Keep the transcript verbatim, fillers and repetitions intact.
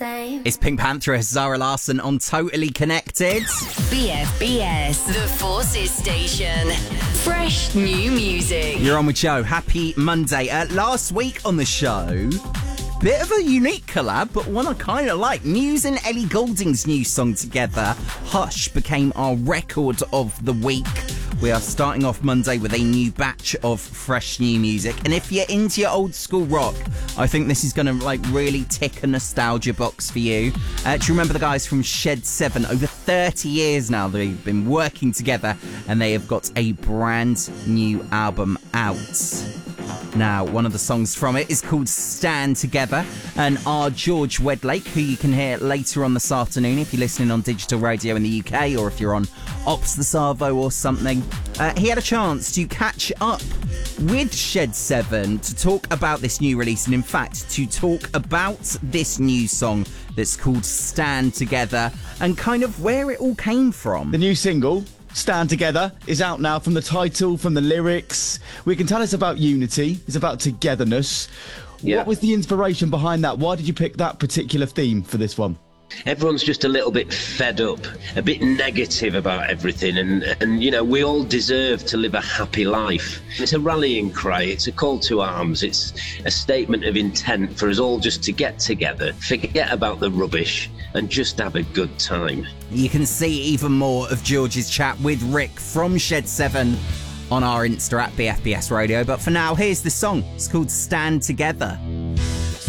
same. It's Pink Pantheress, Zara Larsson on Totally Connected. B F B S, the Forces Station. Fresh new music. You're on with Joe. Happy Monday. Uh, last week on the show, bit of a unique collab, but one I kind of like. Muse and Ellie Goulding's new song together, Hush, became our record of the week. We are starting off Monday with a new batch of fresh new music. And if you're into your old school rock, I think this is going to like really tick a nostalgia box for you. Uh, do you remember the guys from Shed seven? Over thirty years now they've been working together and they have got a brand new album out. Now, one of the songs from it is called Stand Together, and our George Wedlake, who you can hear later on this afternoon if you're listening on digital radio in the U K or if you're on Ops the Savo or something, uh, he had a chance to catch up with Shed seven to talk about this new release, and in fact to talk about this new song that's called Stand Together and kind of where it all came from. The new single, Stand Together, is out now. From the title, from the lyrics, we can tell it's about unity, it's about togetherness. Yeah. What was the inspiration behind that? Why did you pick that particular theme for this one? Everyone's just a little bit fed up, a bit negative about everything, and, and you know, we all deserve to live a happy life. It's a rallying cry, it's a call to arms, it's a statement of intent for us all just to get together, forget about the rubbish, and just have a good time. You can see even more of George's chat with Rick from Shed seven on our Insta at B F B S Radio, but for now, here's the song. It's called Stand Together.